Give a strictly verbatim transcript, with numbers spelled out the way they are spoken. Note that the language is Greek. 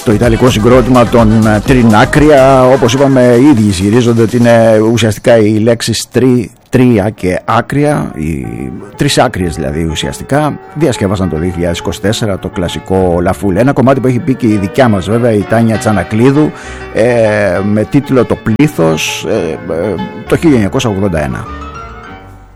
Το ιταλικό συγκρότημα των Τρινάκρια, όπως είπαμε, οι ίδιοι ισχυρίζονται ότι είναι ουσιαστικά οι λέξεις τρι, τρία και άκρια, οι τρεις άκριες δηλαδή ουσιαστικά. Διασκεύασαν το δύο χιλιάδες είκοσι τέσσερα το κλασικό Λαφούλ, ένα κομμάτι που έχει πει και η δικιά μας βέβαια η Τάνια Τσανακλίδου, ε, με τίτλο Το Πλήθος, ε, ε, το χίλια εννιακόσια ογδόντα ένα.